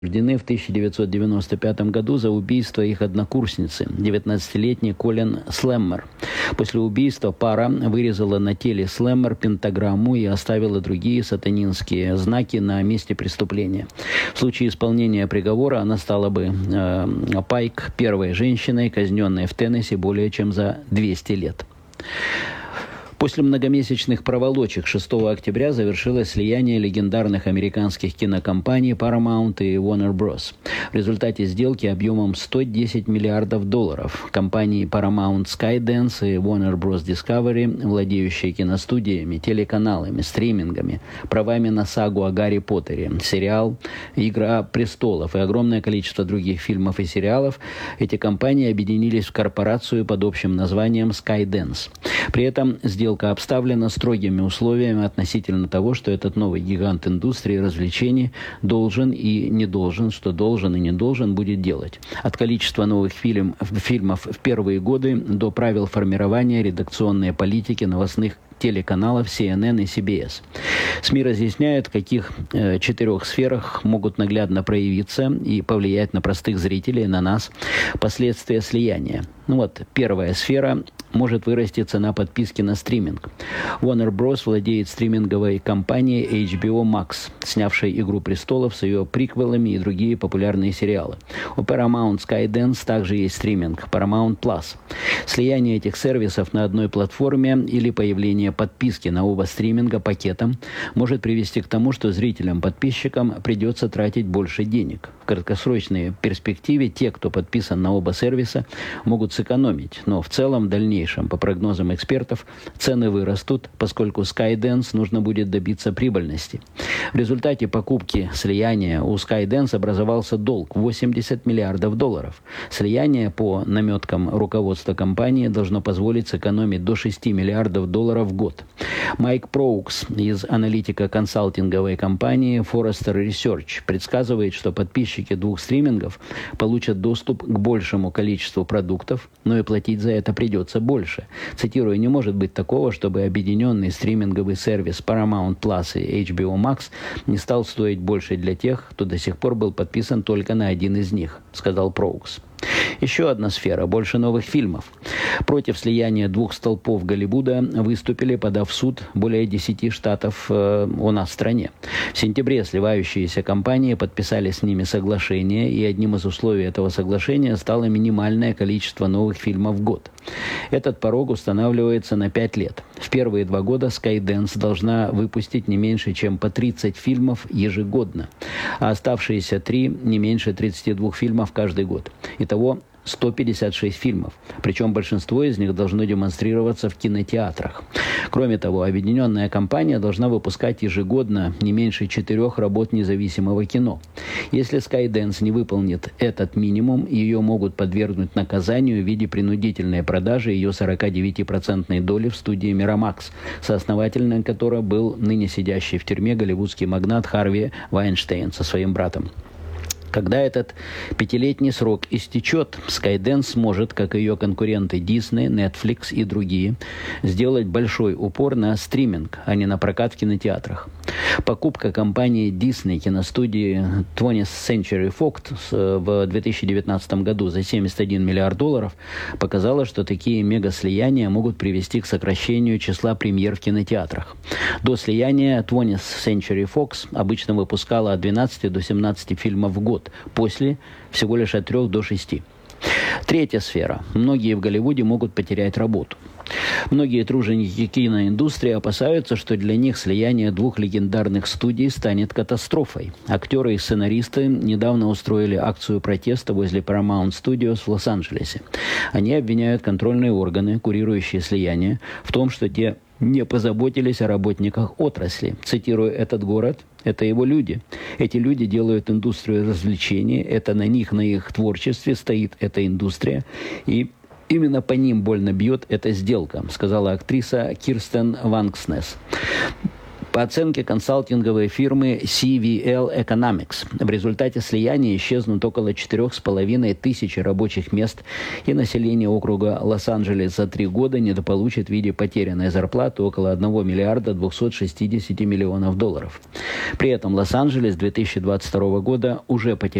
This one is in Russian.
осуждены в 1995 году за убийство их однокурсницы, 19-летней Колин Слэммер. После убийства пара вырезала на теле Слэммер пентаграмму и оставила другие сатанинские знаки на месте преступления. В случае исполнения приговора она стала бы Пайк первой женщиной, казненной в Теннесси более чем за 200 лет. После многомесячных проволочек 6 октября завершилось слияние легендарных американских кинокомпаний Paramount и Warner Bros. В результате сделки объемом $110 миллиардов компании Paramount Skydance и Warner Bros. Discovery, владеющие киностудиями, телеканалами, стримингами, правами на сагу о Гарри Поттере, сериал «Игра престолов» и огромное количество других фильмов и сериалов, эти компании объединились в корпорацию под общим названием Skydance. При этом сделка обставлена строгими условиями относительно того, что этот новый гигант индустрии развлечений должен и не должен, что должен и не должен будет делать. От количества новых фильмов в первые годы до правил формирования редакционной политики новостных телеканалов CNN и CBS. СМИ разъясняют, в каких 4 сферах могут наглядно проявиться и повлиять на простых зрителей, на нас, последствия слияния. Первая сфера – может вырасти цена подписки на стриминг. Warner Bros. Владеет стриминговой компанией HBO Max, снявшей «Игру престолов» с ее приквелами и другие популярные сериалы. У Paramount Skydance также есть стриминг Paramount Plus. Слияние этих сервисов на одной платформе или появление подписки на оба стриминга пакетом может привести к тому, что зрителям-подписчикам придется тратить больше денег. В краткосрочной перспективе те, кто подписан на оба сервиса, могут сэкономить, но в целом в дальнейшем, по прогнозам экспертов, цены вырастут, поскольку Skydance нужно будет добиться прибыльности. В результате покупки слияния у Skydance образовался долг $80 миллиардов. Слияние, по наметкам руководства компании, должно позволить сэкономить до $6 миллиардов в год. Майк Проукс из аналитико-консалтинговой компании Forrester Research предсказывает, что подписчики 2 стримингов получат доступ к большему количеству продуктов, но и платить за это придется больше. Цитирую: «Не может быть такого, чтобы объединенный стриминговый сервис Paramount Plus и HBO Max не стал стоить больше для тех, кто до сих пор был подписан только на один из них», сказал Проукс. Еще одна сфера – больше новых фильмов. Против слияния 2 столпов Голливуда выступили, подав в суд, более 10 штатов у нас в стране. В сентябре сливающиеся компании подписали с ними соглашение, и одним из условий этого соглашения стало минимальное количество новых фильмов в год. Этот порог устанавливается на 5 лет. В первые 2 года Skydance должна выпустить не меньше, чем по 30 фильмов ежегодно, а оставшиеся 3 – не меньше 32 фильмов каждый год. Итого 156 фильмов, причем большинство из них должно демонстрироваться в кинотеатрах. Кроме того, объединенная компания должна выпускать ежегодно не меньше 4 работ независимого кино. Если Skydance не выполнит этот минимум, ее могут подвергнуть наказанию в виде принудительной продажи ее 49% доли в студии Miramax, сооснователем которой был ныне сидящий в тюрьме голливудский магнат Харви Вайнштейн со своим братом. Когда этот 5-летний срок истечет, Skydance сможет, как и ее конкуренты Disney, Netflix и другие, сделать большой упор на стриминг, а не на прокат в кинотеатрах. Покупка компании Disney киностудии 20th Century Fox в 2019 году за $71 миллиард показала, что такие мегаслияния могут привести к сокращению числа премьер в кинотеатрах. До слияния 20th Century Fox обычно выпускала от 12 до 17 фильмов в год, после всего лишь от 3 до 6. Третья сфера. Многие в Голливуде могут потерять работу. Многие труженики киноиндустрии опасаются, что для них слияние 2 легендарных студий станет катастрофой. Актеры и сценаристы недавно устроили акцию протеста возле Paramount Studios в Лос-Анджелесе. Они обвиняют контрольные органы, курирующие слияние, в том, что те не позаботились о работниках отрасли. Цитирую: «Этот город – это его люди. Эти люди делают индустрию развлечений. Это на них, на их творчестве стоит эта индустрия. И именно по ним больно бьет эта сделка», сказала актриса Кирстен Ванкснесс. По оценке консалтинговой фирмы CVL Economics, в результате слияния исчезнут около 4,5 тысячи рабочих мест, и население округа Лос-Анджелес за 3 года недополучит в виде потерянной зарплаты около 1 миллиарда 260 миллионов долларов. При этом Лос-Анджелес 2022 года уже потерял